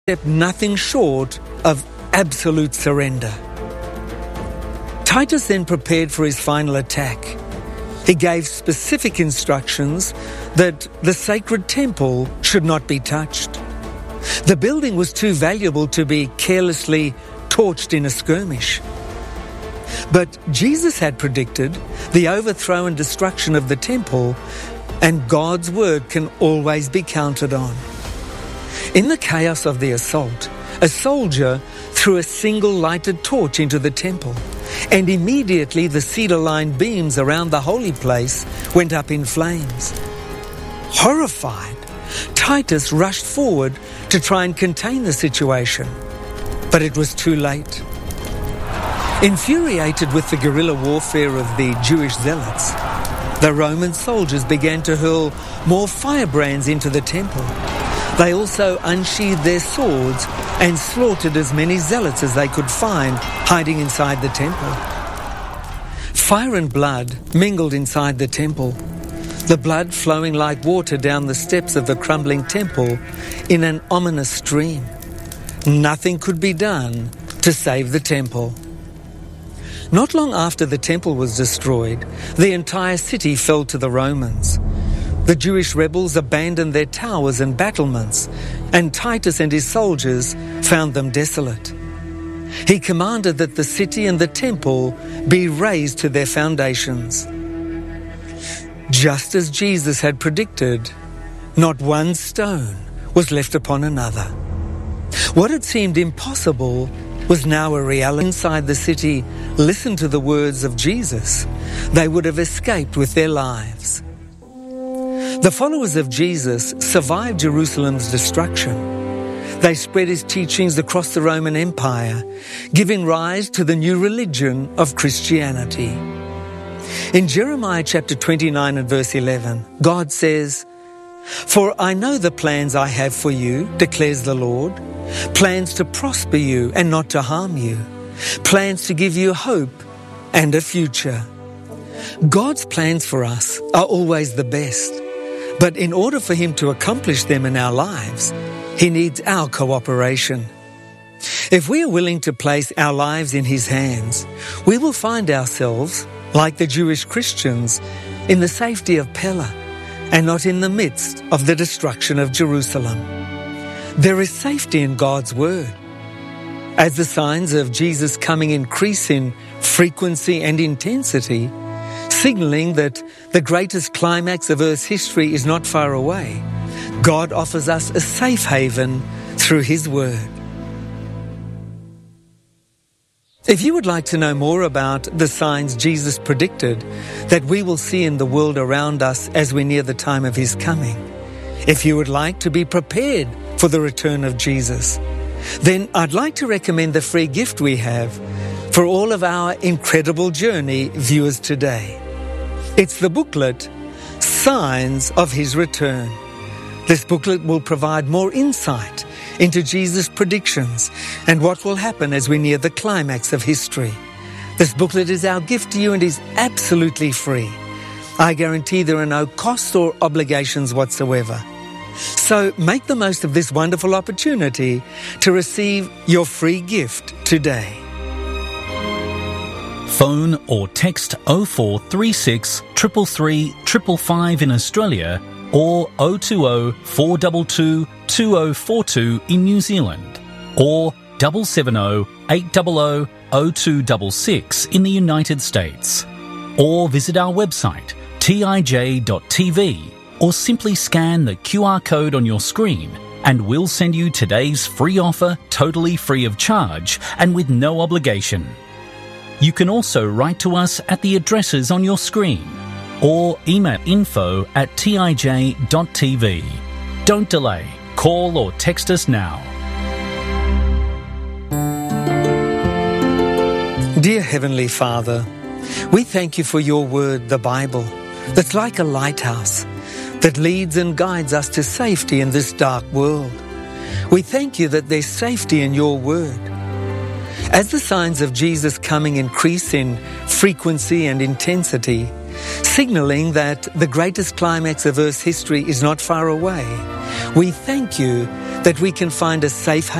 except nothing short of absolute surrender. Titus then prepared for his final attack. He gave specific instructions that the sacred temple should not be touched. The building was too valuable to be carelessly torched in a skirmish. But Jesus had predicted the overthrow and destruction of the temple, and God's word can always be counted on. In the chaos of the assault, a soldier threw a single lighted torch into the temple, and immediately the cedar-lined beams around the holy place went up in flames. Horrified, Titus rushed forward to try and contain the situation, but it was too late. Infuriated with the guerrilla warfare of the Jewish zealots, the Roman soldiers began to hurl more firebrands into the temple. They also unsheathed their swords and slaughtered as many zealots as they could find hiding inside the temple. Fire and blood mingled inside the temple, the blood flowing like water down the steps of the crumbling temple in an ominous stream. Nothing could be done to save the temple. Not long after the temple was destroyed, the entire city fell to the Romans. The Jewish rebels abandoned their towers and battlements, and Titus and his soldiers found them desolate. He commanded that the city and the temple be razed to their foundations. Just as Jesus had predicted, not one stone was left upon another. What had seemed impossible was now a reality. Inside the city listened to the words of Jesus, they would have escaped with their lives. The followers of Jesus survived Jerusalem's destruction. They spread his teachings across the Roman Empire, giving rise to the new religion of Christianity. In Jeremiah chapter 29 and verse 11, God says, "For I know the plans I have for you, declares the Lord, plans to prosper you and not to harm you, plans to give you hope and a future." God's plans for us are always the best, but in order for him to accomplish them in our lives, he needs our cooperation. If we are willing to place our lives in his hands, we will find ourselves, like the Jewish Christians, in the safety of Pella and not in the midst of the destruction of Jerusalem. There is safety in God's word. As the signs of Jesus' coming increase in frequency and intensity, signaling that the greatest climax of Earth's history is not far away, God offers us a safe haven through his word. If you would like to know more about the signs Jesus predicted that we will see in the world around us as we near the time of his coming, if you would like to be prepared for the return of Jesus, then I'd like to recommend the free gift we have for all of our Incredible Journey viewers today. It's the booklet, Signs of His Return. This booklet will provide more insight into Jesus' predictions and what will happen as we near the climax of history. This booklet is our gift to you and is absolutely free. I guarantee there are no costs or obligations whatsoever. So make the most of this wonderful opportunity to receive your free gift today. Phone or text 0436 333 555 in Australia or 020 422 2042 in New Zealand or 770 800 0266 in the United States. Or visit our website tij.tv or simply scan the QR code on your screen and we'll send you today's free offer totally free of charge and with no obligation. You can also write to us at the addresses on your screen or email info@tij.tv. Don't delay. Call or text us now. Dear Heavenly Father, we thank you for your word, the Bible, that's like a lighthouse that leads and guides us to safety in this dark world. We thank you that there's safety in your word. As the signs of Jesus' coming increase in frequency and intensity, signaling that the greatest climax of Earth's history is not far away, we thank you that we can find a safe